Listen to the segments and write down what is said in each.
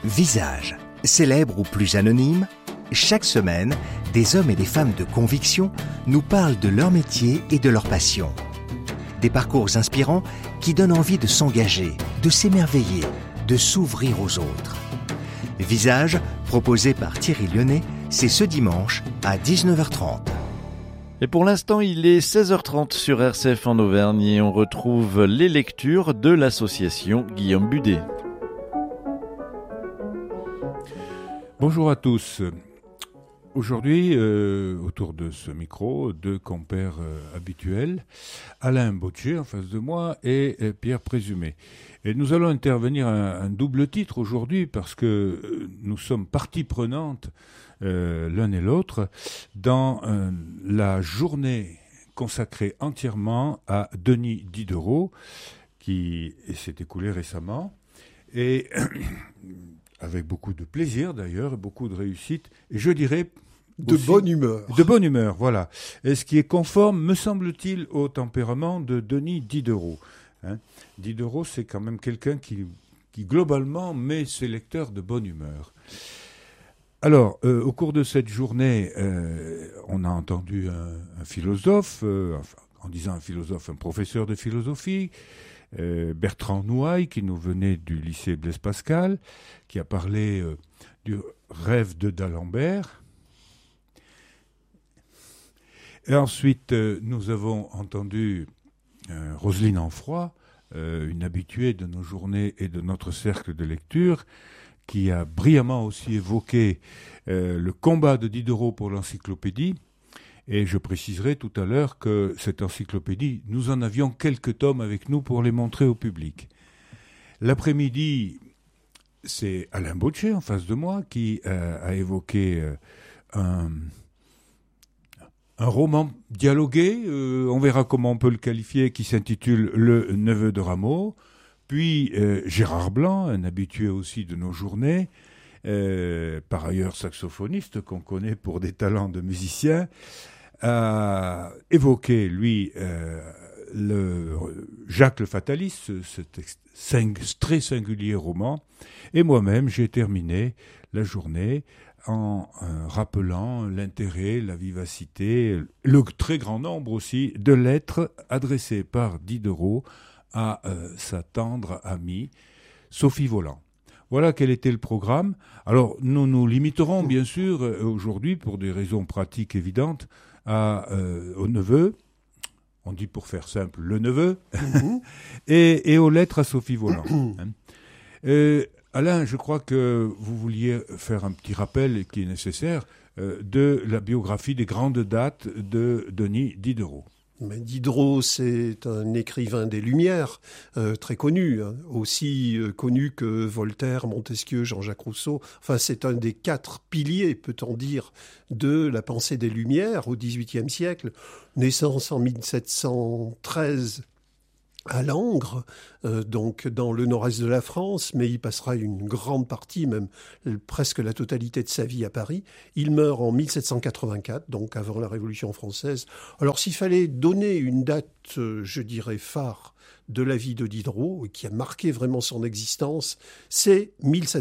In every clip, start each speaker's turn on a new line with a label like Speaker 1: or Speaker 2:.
Speaker 1: Visage, célèbre ou plus anonyme, chaque semaine, des hommes et des femmes de conviction nous parlent de leur métier et de leur passion. Des parcours inspirants qui donnent envie de s'engager, de s'émerveiller, de s'ouvrir aux autres. Visage, proposé par Thierry Lyonnais, c'est ce dimanche à 19h30.
Speaker 2: Et pour l'instant, il est 16h30 sur RCF en Auvergne et on retrouve les lectures de l'association Guillaume Budet.
Speaker 3: Bonjour à tous. Aujourd'hui, autour de ce micro, deux compères habituels, Alain Bocce en face de moi et Pierre Présumé. Et nous allons intervenir un double titre aujourd'hui parce que nous sommes partie prenante, l'un et l'autre, dans la journée consacrée entièrement à Denis Diderot, qui s'est écoulée récemment. Et avec beaucoup de plaisir d'ailleurs, beaucoup de réussite, et je dirais
Speaker 4: de bonne humeur.
Speaker 3: De bonne humeur, voilà. Et ce qui est conforme, me semble-t-il, au tempérament de Denis Diderot. Diderot, c'est quand même quelqu'un qui globalement met ses lecteurs de bonne humeur. Alors, au cours de cette journée, on a entendu un philosophe, en disant un philosophe, un professeur de philosophie, Bertrand Nouaille, qui nous venait du lycée Blaise Pascal, qui a parlé du rêve de d'Alembert. Et ensuite, nous avons entendu Roselyne Anfroy, une habituée de nos journées et de notre cercle de lecture, qui a brillamment aussi évoqué le combat de Diderot pour l'encyclopédie. Et je préciserai tout à l'heure que cette encyclopédie, nous en avions quelques tomes avec nous pour les montrer au public. L'après-midi, c'est Alain Bocce en face de moi qui a évoqué un roman dialogué, on verra comment on peut le qualifier, qui s'intitule Le Neveu de Rameau. Puis Gérard Blanc, un habitué aussi de nos journées, par ailleurs saxophoniste qu'on connaît pour des talents de musicien, a évoqué, lui, Jacques le Fataliste, cet très singulier roman. Et moi-même, j'ai terminé la journée en rappelant l'intérêt, la vivacité, le très grand nombre aussi de lettres adressées par Diderot à sa tendre amie Sophie Voland. Voilà quel était le programme. Alors, nous nous limiterons bien sûr aujourd'hui, pour des raisons pratiques évidentes, au neveu, on dit pour faire simple le neveu, et aux lettres à Sophie Voland. Alain, je crois que vous vouliez faire un petit rappel qui est nécessaire de la biographie des grandes dates de Denis Diderot.
Speaker 4: Mais Diderot, c'est un écrivain des Lumières, très connu, aussi connu que Voltaire, Montesquieu, Jean-Jacques Rousseau. Enfin, c'est un des 4 piliers, peut-on dire, de la pensée des Lumières au XVIIIe siècle. Naissance en 1713 à Langres, donc dans le nord-est de la France, mais il passera une grande partie, même presque la totalité de sa vie à Paris. Il meurt en 1784, donc avant la Révolution française. Alors s'il fallait donner une date, je dirais, phare de la vie de Diderot, qui a marqué vraiment son existence, c'est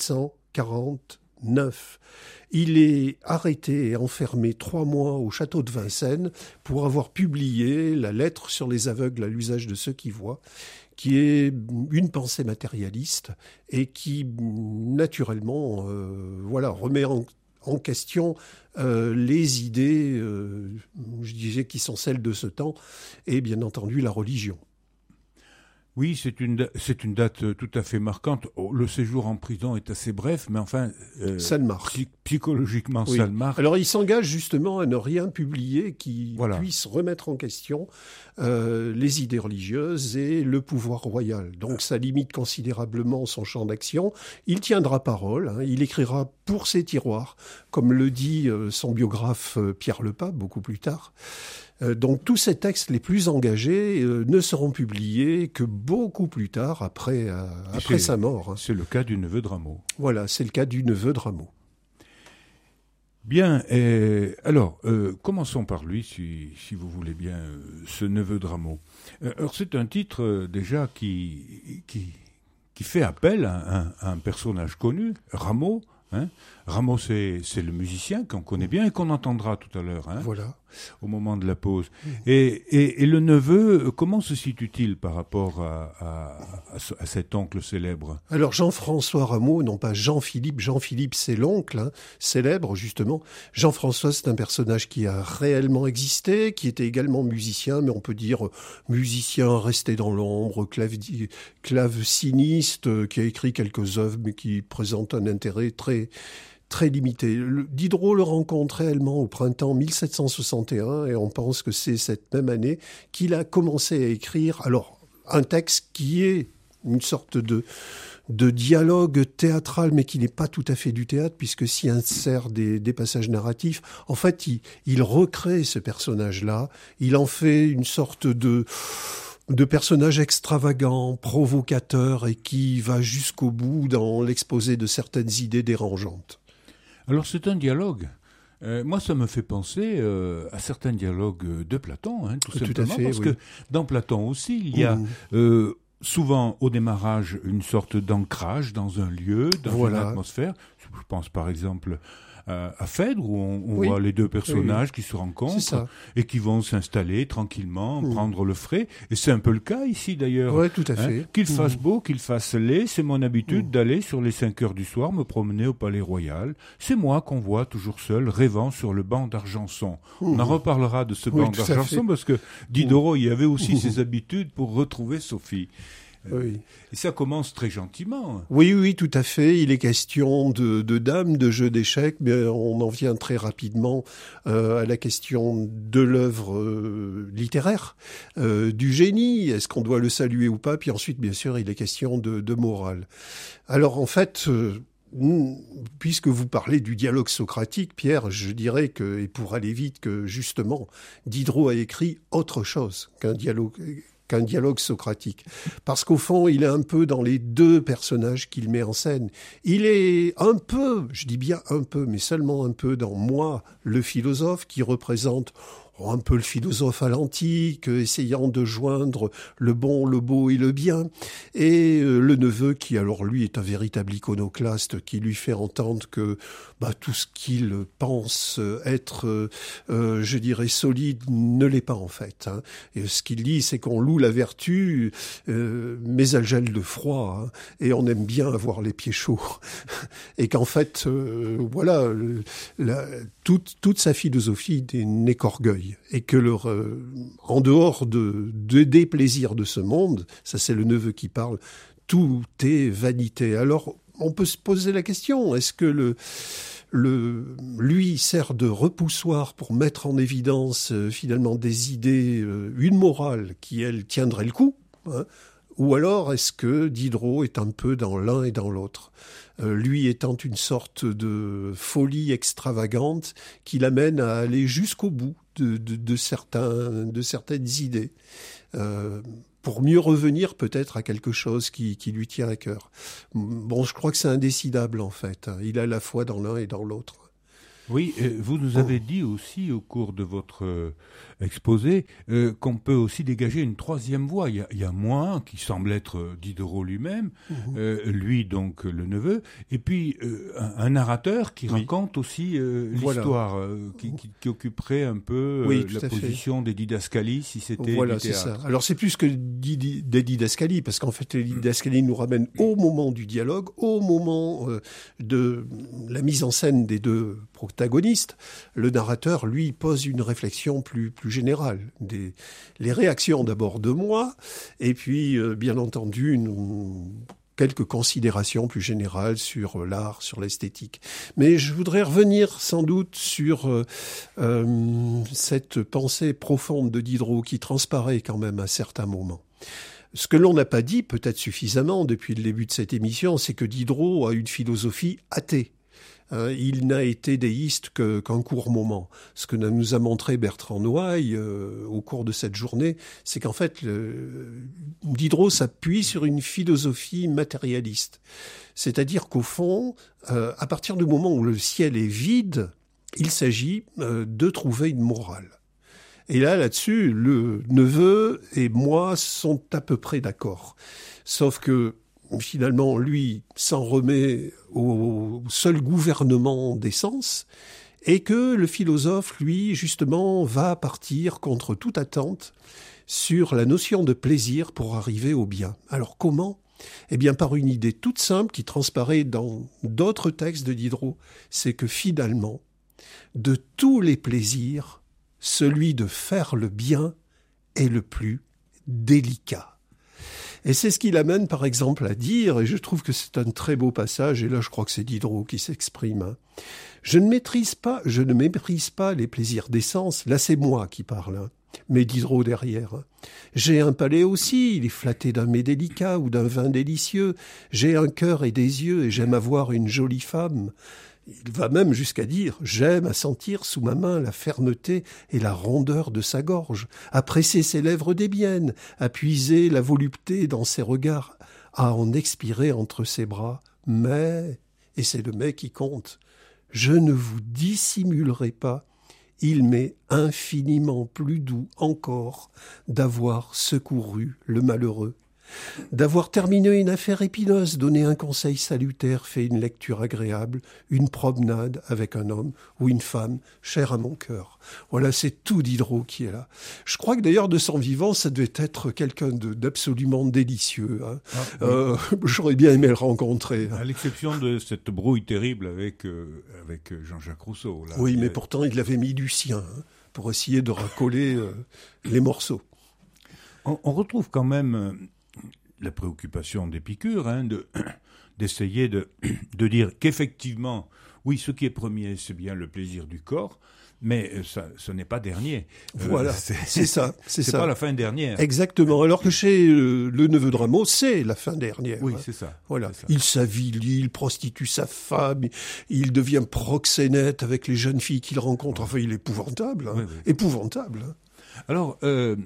Speaker 4: 1749. Il est arrêté et enfermé 3 mois au château de Vincennes pour avoir publié la lettre sur les aveugles à l'usage de ceux qui voient, qui est une pensée matérialiste et qui, naturellement, remet en question les idées, je disais, qui sont celles de ce temps, et bien entendu la religion.
Speaker 3: Oui, c'est une date tout à fait marquante. Le séjour en prison est assez bref, mais enfin,
Speaker 4: ça le marque.
Speaker 3: Psychologiquement,
Speaker 4: oui.
Speaker 3: Ça le marque.
Speaker 4: Alors, il s'engage justement à ne rien publier qui puisse remettre en question les idées religieuses et le pouvoir royal. Donc, ça limite considérablement son champ d'action. Il tiendra parole, il écrira pour ses tiroirs, comme le dit son biographe Pierre Lepas, beaucoup plus tard. Donc tous ces textes les plus engagés ne seront publiés que beaucoup plus tard, après sa mort.
Speaker 3: C'est le cas du neveu de Rameau.
Speaker 4: Voilà, c'est le cas du neveu de Rameau.
Speaker 3: Bien, alors, commençons par lui, si vous voulez bien, ce neveu de Rameau. Alors c'est un titre déjà qui qui fait appel à un personnage connu, Rameau. Rameau, c'est le musicien qu'on connaît bien et qu'on entendra tout à l'heure,
Speaker 4: Voilà.
Speaker 3: au moment de la pause. Et le neveu, comment se situe-t-il par rapport à cet oncle célèbre?
Speaker 4: Alors Jean-François Rameau, non pas Jean-Philippe. Jean-Philippe, c'est l'oncle, célèbre justement. Jean-François, c'est un personnage qui a réellement existé, qui était également musicien, mais on peut dire musicien resté dans l'ombre, claveciniste, qui a écrit quelques œuvres, mais qui présentent un intérêt très limité. Diderot le rencontre réellement au printemps 1761 et on pense que c'est cette même année qu'il a commencé à écrire un texte qui est une sorte de dialogue théâtral, mais qui n'est pas tout à fait du théâtre, puisque s'y insère des passages narratifs. En fait, il recrée ce personnage-là, il en fait une sorte de personnage extravagant, provocateur, et qui va jusqu'au bout dans l'exposé de certaines idées dérangeantes.
Speaker 3: Alors c'est un dialogue. Moi, ça me fait penser à certains dialogues de Platon, tout simplement,
Speaker 4: tout à fait,
Speaker 3: parce
Speaker 4: oui.
Speaker 3: que dans Platon aussi, il y a souvent au démarrage une sorte d'ancrage dans un lieu, dans une atmosphère. Je pense par exemple à Phèdre, où on voit les deux personnages qui se rencontrent et qui vont s'installer tranquillement, prendre le frais. Et c'est un peu le cas ici d'ailleurs.
Speaker 4: Oui, tout à fait.
Speaker 3: Qu'il fasse beau, qu'il fasse laid, c'est mon habitude d'aller sur les 5 heures du soir me promener au Palais Royal. C'est moi qu'on voit toujours seul, rêvant sur le banc d'Argenson. On en reparlera de ce banc d'Argenson parce que Diderot y avait aussi ses habitudes pour retrouver Sophie.
Speaker 4: Oui.
Speaker 3: Et ça commence très gentiment.
Speaker 4: Oui, tout à fait. Il est question de dames, de jeux d'échecs, mais on en vient très rapidement à la question de l'œuvre littéraire, du génie. Est-ce qu'on doit le saluer ou pas? Puis ensuite, bien sûr, il est question de morale. Alors, en fait... puisque vous parlez du dialogue socratique, Pierre, je dirais que, et pour aller vite, que justement, Diderot a écrit autre chose qu'un dialogue socratique. Parce qu'au fond, il est un peu dans les deux personnages qu'il met en scène. Il est un peu, je dis bien un peu, mais seulement un peu dans Moi, le philosophe, qui représente un peu le philosophe à l'antique, essayant de joindre le bon, le beau et le bien. Et le neveu qui, alors lui, est un véritable iconoclaste, qui lui fait entendre que tout ce qu'il pense être, je dirais, solide, ne l'est pas en fait. Et ce qu'il dit, c'est qu'on loue la vertu, mais elle gèle de froid, et on aime bien avoir les pieds chauds. Et qu'en fait, toute sa philosophie n'est qu'orgueil. Et que en dehors des plaisirs de ce monde, ça c'est le neveu qui parle, tout est vanité. Alors on peut se poser la question, est-ce que lui sert de repoussoir pour mettre en évidence finalement des idées, une morale qui elle tiendrait le coup, ou alors est-ce que Diderot est un peu dans l'un et dans l'autre, lui étant une sorte de folie extravagante qui l'amène à aller jusqu'au bout de certaines idées, pour mieux revenir peut-être à quelque chose qui lui tient à cœur. Bon, je crois que c'est indécidable en fait. Il est à la fois dans l'un et dans l'autre.
Speaker 3: Oui, vous nous avez dit aussi au cours de votre exposé qu'on peut aussi dégager une troisième voie. Il y a moi, qui semble être Diderot lui-même, lui donc le neveu, et puis un narrateur qui raconte aussi l'histoire, qui occuperait un peu la position des didascalies si c'était du théâtre.
Speaker 4: C'est ça. Alors c'est plus que des didascalies, parce qu'en fait les didascalies nous ramènent au moment du dialogue, au moment de la mise en scène des deux protagoniste. Le narrateur, lui, pose une réflexion plus générale. Les réactions d'abord de moi, et puis, bien entendu, quelques considérations plus générales sur l'art, sur l'esthétique. Mais je voudrais revenir sans doute sur cette pensée profonde de Diderot qui transparaît quand même à certains moments. Ce que l'on n'a pas dit, peut-être suffisamment depuis le début de cette émission, c'est que Diderot a une philosophie athée. Il n'a été déiste qu'un court moment. Ce que nous a montré Bertrand Noailles au cours de cette journée, c'est qu'en fait, Diderot s'appuie sur une philosophie matérialiste. C'est-à-dire qu'au fond, à partir du moment où le ciel est vide, il s'agit de trouver une morale. Et là-dessus, le neveu et moi sont à peu près d'accord. Sauf que finalement, lui, s'en remet au seul gouvernement des sens, et que le philosophe, lui, justement, va partir contre toute attente sur la notion de plaisir pour arriver au bien. Alors comment ? Eh bien, par une idée toute simple qui transparaît dans d'autres textes de Diderot, c'est que finalement, de tous les plaisirs, celui de faire le bien est le plus délicat. Et c'est ce qui l'amène, par exemple, à dire, et je trouve que c'est un très beau passage, et là je crois que c'est Diderot qui s'exprime, je ne méprise pas les plaisirs des sens, là c'est moi qui parle, mais Diderot derrière. J'ai un palais aussi, il est flatté d'un mets délicat ou d'un vin délicieux, j'ai un cœur et des yeux, et j'aime avoir une jolie femme. Il va même jusqu'à dire « J'aime à sentir sous ma main la fermeté et la rondeur de sa gorge, à presser ses lèvres d'ébène, à puiser la volupté dans ses regards, à en expirer entre ses bras. Mais, et c'est le mais qui compte, je ne vous dissimulerai pas, il m'est infiniment plus doux encore d'avoir secouru le malheureux. D'avoir terminé une affaire épineuse, donné un conseil salutaire, fait une lecture agréable, une promenade avec un homme ou une femme chère à mon cœur. Voilà, c'est tout Diderot qui est là. Je crois que d'ailleurs de son vivant, ça devait être quelqu'un d'absolument délicieux. J'aurais bien aimé le rencontrer.
Speaker 3: À l'exception de cette brouille terrible avec Jean-Jacques Rousseau. Là.
Speaker 4: Oui, mais pourtant il avait mis du sien pour essayer de racoler les morceaux.
Speaker 3: On retrouve quand même la préoccupation d'Épicure, d'essayer de dire qu'effectivement, oui, ce qui est premier, c'est bien le plaisir du corps, mais ce n'est pas dernier.
Speaker 4: Voilà, c'est ça.
Speaker 3: C'est pas la fin dernière.
Speaker 4: Exactement, alors que chez le neveu de Rameau, c'est la fin dernière.
Speaker 3: Oui, c'est ça.
Speaker 4: Voilà.
Speaker 3: C'est ça.
Speaker 4: Il s'avilit, il prostitue sa femme, il devient proxénète avec les jeunes filles qu'il rencontre. Enfin, il est épouvantable.
Speaker 3: Oui.
Speaker 4: Épouvantable.
Speaker 3: Alors,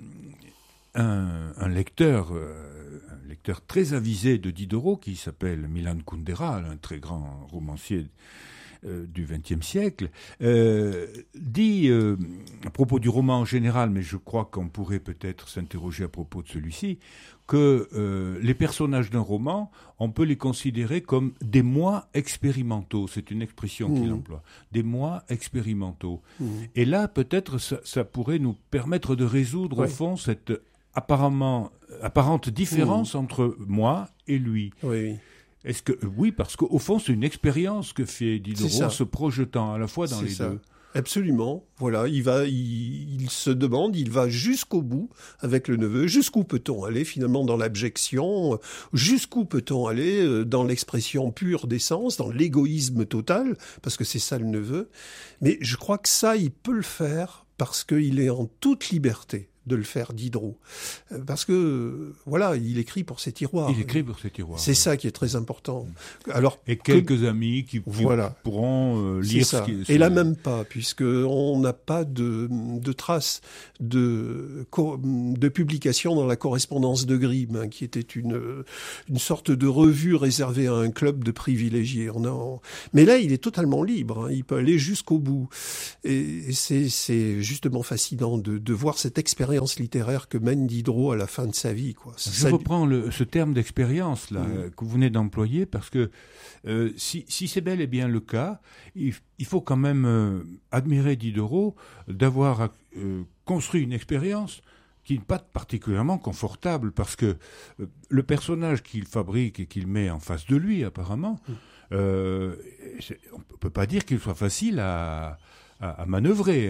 Speaker 3: un lecteur très avisé de Diderot, qui s'appelle Milan Kundera, un très grand romancier du XXe siècle, dit, à propos du roman en général, mais je crois qu'on pourrait peut-être s'interroger à propos de celui-ci, que les personnages d'un roman, on peut les considérer comme des moi expérimentaux. C'est une expression qu'il emploie. Des moi expérimentaux. Et là, peut-être, ça pourrait nous permettre de résoudre, au fond, cette apparente différence entre moi et lui.
Speaker 4: Oui.
Speaker 3: Est-ce que oui, parce qu'au fond, c'est une expérience que fait Diderot en se projetant à la fois dans les deux.
Speaker 4: Absolument. Voilà, il se demande, il va jusqu'au bout avec le neveu. Jusqu'où peut-on aller finalement dans l'abjection ? Jusqu'où peut-on aller dans l'expression pure des sens, dans l'égoïsme total ? Parce que c'est ça le neveu. Mais je crois que ça, il peut le faire parce qu'il est en toute liberté de le faire, Diderot. Parce que, voilà, il écrit pour ses tiroirs.
Speaker 3: Il écrit pour ses tiroirs.
Speaker 4: C'est ça qui est très important. Alors,
Speaker 3: et quelques amis qui pourront lire ce qui est...
Speaker 4: Et là même pas, puisqu'on n'a pas de traces de publication dans la correspondance de Grimm, qui était une sorte de revue réservée à un club de privilégiés. Mais là, il est totalement libre. Il peut aller jusqu'au bout. Et c'est justement fascinant de voir cette expérience littéraire que mène Diderot à la fin de sa vie.
Speaker 3: Je reprends ce terme d'expérience là que vous venez d'employer parce que si c'est bel et bien le cas, il faut quand même admirer Diderot d'avoir construit une expérience qui n'est pas particulièrement confortable parce que le personnage qu'il fabrique et qu'il met en face de lui apparemment, on ne peut pas dire qu'il soit facile à manœuvrer.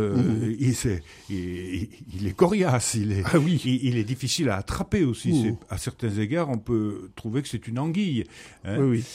Speaker 3: Il est coriace, il est difficile à attraper aussi. À certains égards, on peut trouver que c'est une anguille.
Speaker 4: Oui.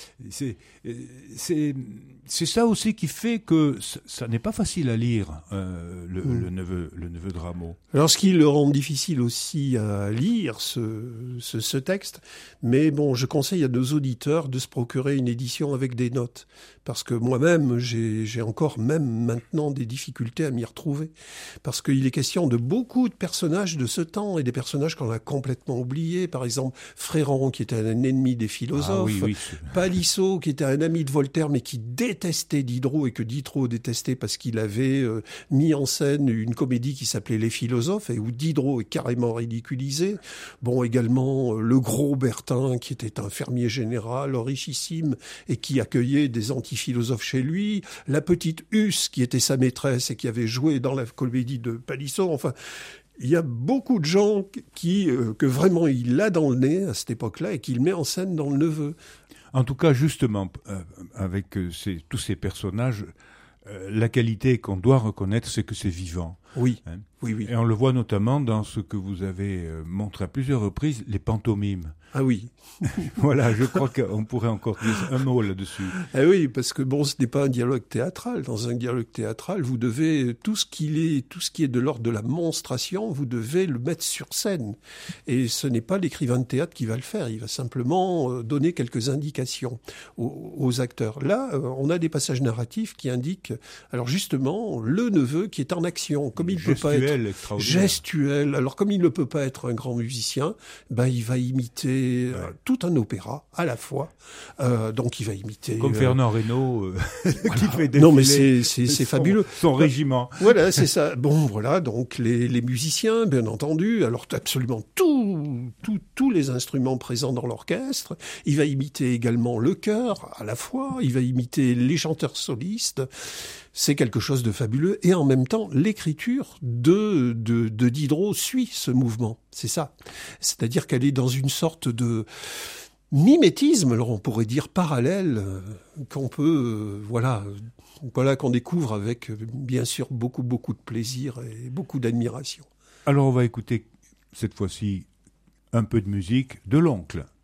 Speaker 3: C'est ça aussi qui fait que ça n'est pas facile à lire, le neveu de Rameau.
Speaker 4: Alors, ce qui le rend difficile aussi à lire, ce texte, mais bon, je conseille à nos auditeurs de se procurer une édition avec des notes. Parce que moi-même, j'ai encore, même maintenant, maintenant des difficultés à m'y retrouver. Parce qu'il est question de beaucoup de personnages de ce temps et des personnages qu'on a complètement oubliés. Par exemple, Fréron, qui était un ennemi des philosophes. Palissot, qui était un ami de Voltaire, mais qui détestait Diderot et que Diderot détestait parce qu'il avait mis en scène une comédie qui s'appelait Les philosophes et où Diderot est carrément ridiculisé. Bon, également, le gros Bertin, qui était un fermier général richissime et qui accueillait des anti-philosophes chez lui. La petite Huss, qui était sa maîtresse et qui avait joué dans la comédie de Palissot. Enfin, il y a beaucoup de gens que vraiment il a dans le nez à cette époque-là et qu'il met en scène dans Le Neveu.
Speaker 3: En tout cas, justement, avec tous ces personnages, la qualité qu'on doit reconnaître, c'est que c'est vivant.
Speaker 4: Oui.
Speaker 3: Hein.
Speaker 4: Oui.
Speaker 3: Et on le voit notamment dans ce que vous avez montré à plusieurs reprises, les pantomimes.
Speaker 4: Ah oui.
Speaker 3: Voilà, je crois qu'on pourrait encore dire un mot là-dessus.
Speaker 4: Ah oui, parce que bon, ce n'est pas un dialogue théâtral. Dans un dialogue théâtral, vous devez, tout ce qui est de l'ordre de la monstration, vous devez le mettre sur scène. Et ce n'est pas l'écrivain de théâtre qui va le faire. Il va simplement donner quelques indications aux acteurs. Là, on a des passages narratifs qui indiquent, alors justement, le neveu qui est en action. Comme il ne peut pas être gestuel, alors comme il ne peut pas être un grand musicien, ben il va imiter tout un opéra à la fois. Donc il va imiter...
Speaker 3: Comme Fernand Reynaud qui fait défiler...
Speaker 4: Non mais c'est fabuleux.
Speaker 3: Son régiment.
Speaker 4: Voilà, c'est ça. Bon, voilà, donc les musiciens, bien entendu, alors absolument tous les instruments présents dans l'orchestre. Il va imiter également le chœur à la fois, il va imiter les chanteurs solistes. C'est quelque chose de fabuleux. Et en même temps, l'écriture de Diderot suit ce mouvement. C'est ça. C'est-à-dire qu'elle est dans une sorte de mimétisme, alors on pourrait dire parallèle, qu'on peut, qu'on découvre avec, bien sûr, beaucoup de plaisir et beaucoup d'admiration.
Speaker 3: Alors on va écouter, cette fois-ci, un peu de musique de l'oncle.